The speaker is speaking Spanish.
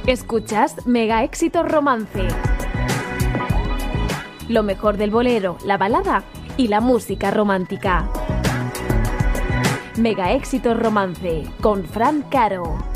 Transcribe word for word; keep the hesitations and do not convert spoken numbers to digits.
Escuchas Mega Éxitos Romance. Lo mejor del bolero, la balada y la música romántica. Mega Éxitos Romance con Fran Caro.